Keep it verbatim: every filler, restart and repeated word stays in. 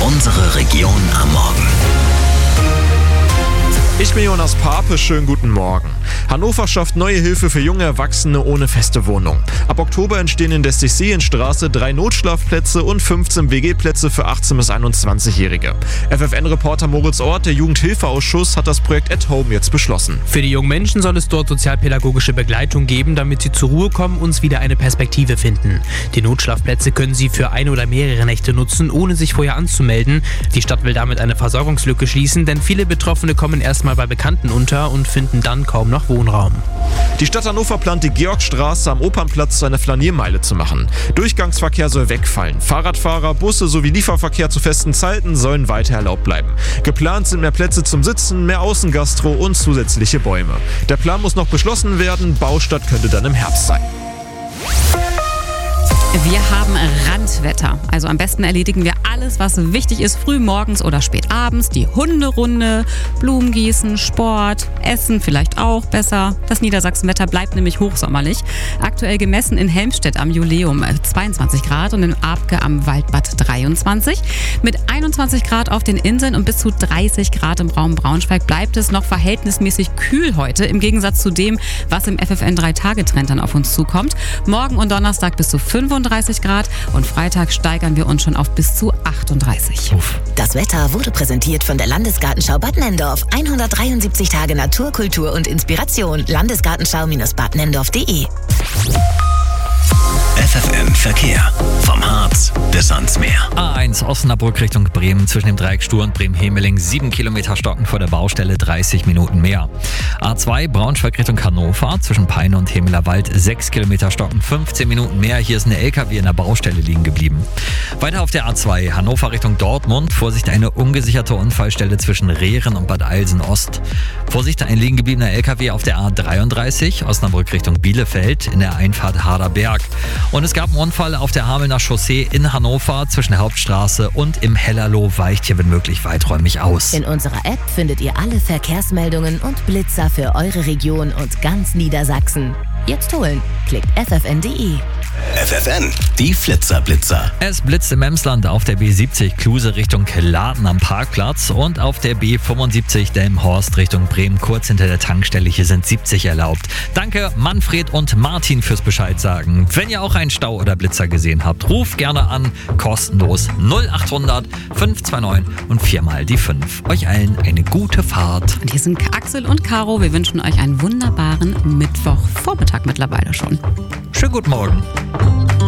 Unsere Region am Morgen. Ich bin Jonas Pape, schönen guten Morgen. Hannover schafft neue Hilfe für junge Erwachsene ohne feste Wohnung. Ab Oktober entstehen in der Sechseenstraße drei Notschlafplätze und fünfzehn W G-Plätze für achtzehn- bis einundzwanzigjährige. F F N-Reporter Moritz Ort, der Jugendhilfeausschuss, hat das Projekt at Home jetzt beschlossen. Für die jungen Menschen soll es dort sozialpädagogische Begleitung geben, damit sie zur Ruhe kommen und wieder eine Perspektive finden. Die Notschlafplätze können sie für eine oder mehrere Nächte nutzen, ohne sich vorher anzumelden. Die Stadt will damit eine Versorgungslücke schließen, denn viele Betroffene kommen erstmal bei Bekannten unter und finden dann kaum noch Wohnraum. Die Stadt Hannover plant, die Georgstraße am Opernplatz zu einer Flaniermeile zu machen. Durchgangsverkehr soll wegfallen. Fahrradfahrer, Busse sowie Lieferverkehr zu festen Zeiten sollen weiter erlaubt bleiben. Geplant sind mehr Plätze zum Sitzen, mehr Außengastro und zusätzliche Bäume. Der Plan muss noch beschlossen werden. Baustart könnte dann im Herbst sein. Wir haben Randwetter. Also am besten erledigen wir alles, was wichtig ist, früh morgens oder spät abends. Die Hunderunde, Blumen gießen, Sport, Essen vielleicht auch besser. Das Niedersachsenwetter bleibt nämlich hochsommerlich. Aktuell gemessen in Helmstedt am Juleum zweiundzwanzig Grad und in Abke am Waldbad dreiundzwanzig. Mit einundzwanzig Grad auf den Inseln und bis zu dreißig Grad im Raum Braunschweig bleibt es noch verhältnismäßig kühl heute, im Gegensatz zu dem, was im F F N drei Tage Trend dann auf uns zukommt. Morgen und Donnerstag bis zu fünfunddreißig Grad und Freitag steigern wir uns schon auf bis zu achtunddreißig. Uff. Das Wetter wurde präsentiert von der Landesgartenschau Bad Nenndorf. hundertdreiundsiebzig Tage Natur, Kultur und Inspiration. Landesgartenschau Bad Nenndorf punkt de. F F M Verkehr. Vom Harz bis ans Meer. A eins Osnabrück Richtung Bremen zwischen dem Dreieck Stur und Bremen-Hemeling. sieben Kilometer Stocken vor der Baustelle, dreißig Minuten mehr. A zwei Braunschweig Richtung Hannover zwischen Peine und Hemelerwald. sechs Kilometer Stocken, fünfzehn Minuten mehr. Hier ist ein L K W in der Baustelle liegen geblieben. Weiter auf der A zwei Hannover Richtung Dortmund. Vorsicht, eine ungesicherte Unfallstelle zwischen Rehren und Bad Eilsen Ost. Vorsicht, ein liegen gebliebener L K W auf der A dreiunddreißig Osnabrück Richtung Bielefeld in der Einfahrt Harderberg. Und es gab einen Unfall auf der Hamelner Chaussee in Hannover zwischen der Hauptstraße und im Hellerloh, weicht hier wenn möglich weiträumig aus. In unserer App findet ihr alle Verkehrsmeldungen und Blitzer für eure Region und ganz Niedersachsen. Jetzt holen. Klickt f f n punkt de. F F N, die Flitzer-Blitzer. Es blitzt im Emsland auf der B siebzig Kluse Richtung Laden am Parkplatz und auf der B fünfundsiebzig Delmenhorst Richtung Bremen kurz hinter der Tankstelle. Hier sind siebzig erlaubt. Danke Manfred und Martin fürs Bescheid sagen. Wenn ihr auch einen Stau oder Blitzer gesehen habt, ruft gerne an. Kostenlos null achthundert fünf zwei neun und viermal die fünf. Euch allen eine gute Fahrt. Und hier sind Axel und Caro. Wir wünschen euch einen wunderbaren Mittwochvormittag mittlerweile schon. Schönen guten Morgen.